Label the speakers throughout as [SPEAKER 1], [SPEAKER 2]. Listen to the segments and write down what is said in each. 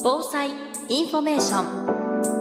[SPEAKER 1] 防災インフォメーション。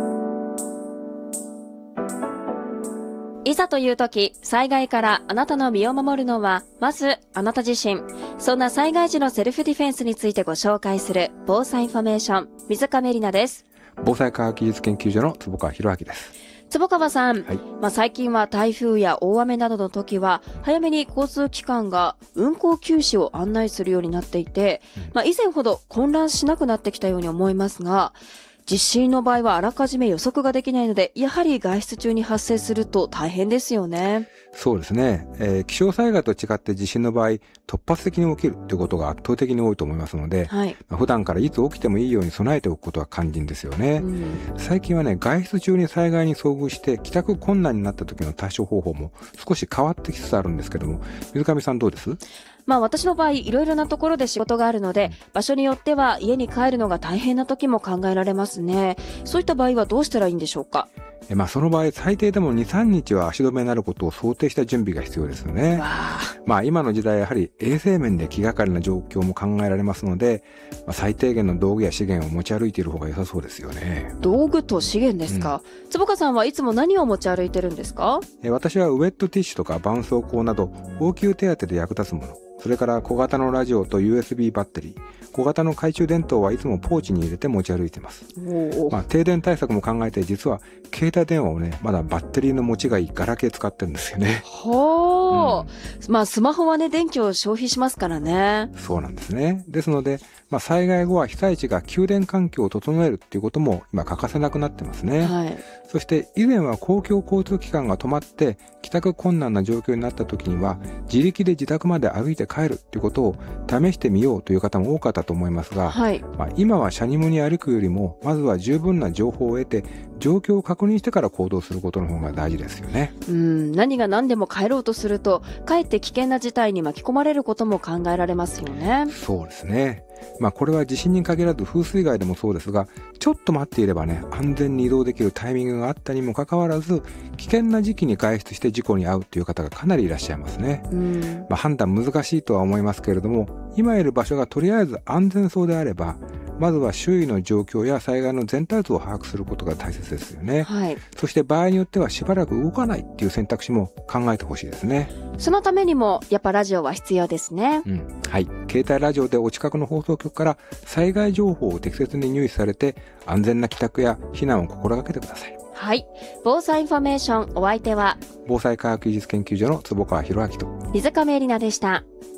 [SPEAKER 1] いざという時、災害からあなたの身を守るのはまずあなた自身。そんな災害時のセルフディフェンスについてご紹介する防災インフォメーション、水上里奈です。
[SPEAKER 2] 防災科学技術研究所の坪川博明です。
[SPEAKER 1] 坪川さん、
[SPEAKER 2] はい。
[SPEAKER 1] 最近は台風や大雨などの時は早めに交通機関が運行休止を案内するようになっていて、以前ほど混乱しなくなってきたように思いますが、地震の場合はあらかじめ予測ができないので、やはり外出中に発生すると大変ですよね。
[SPEAKER 2] そうですね、気象災害と違って地震の場合、突発的に起きるということが圧倒的に多いと思いますので、普段からいつ起きてもいいように備えておくことは肝心ですよね。最近はね、外出中に災害に遭遇して帰宅困難になった時の対処方法も少し変わってきつつあるんですけども、水上さんどうです？
[SPEAKER 1] 私の場合、いろいろなところで仕事があるので、場所によっては家に帰るのが大変な時も考えられますね。そういった場合はどうしたらいいんでしょうか？
[SPEAKER 2] その場合、最低でも2、3日は足止めになることを想定した準備が必要ですよね。今の時代やはり衛生面で気がかりな状況も考えられますので、最低限の道具や資源を持ち歩いている方が良さそうですよね。
[SPEAKER 1] 道具と資源ですか？坪川さんはいつも何を持ち歩いてるんですか？
[SPEAKER 2] 私はウェットティッシュとか絆創膏など応急手当で役立つもの、それから小型のラジオと USB バッテリー、小型の懐中電灯はいつもポーチに入れて持ち歩いています。停電対策も考えて、実は携帯電話をね、まだバッテリーの持ちがいいガラケー使ってるんですよね。
[SPEAKER 1] スマホはね、電気を消費しますからね。
[SPEAKER 2] そうなんですね。ですので、災害後は被災地が給電環境を整えるっていうことも今欠かせなくなってますね。そして以前は公共交通機関が止まって帰宅困難な状況になった時には、自力で自宅まで歩いて帰るっていうことを試してみようという方も多かったと思いますが、今は車にもに歩くよりも、まずは十分な情報を得て状況を確認してから行動することの方が大事ですよね。
[SPEAKER 1] 何が何でも帰ろうとすると、かえって危険な事態に巻き込まれることも考えられますよね。
[SPEAKER 2] そうですね。これは地震に限らず風水害でもそうですが、ちょっと待っていればね、安全に移動できるタイミングがあったにもかかわらず、危険な時期に外出して事故に遭うという方がかなりいらっしゃいますね。判断難しいとは思いますけれども、今いる場所がとりあえず安全そうであれば、まずは周囲の状況や災害の全体像を把握することが大切ですよね。そして場合によってはしばらく動かないっていう選択肢も考えてほしいですね。
[SPEAKER 1] そのためにもやっぱラジオは必要ですね。
[SPEAKER 2] 携帯ラジオでお近くの放送局から災害情報を適切に入手されて、安全な帰宅や避難を心がけてください。
[SPEAKER 1] 防災インフォメーション、お相手は
[SPEAKER 2] 防災科学技術研究所の坪川博明と
[SPEAKER 1] 水上里奈でした。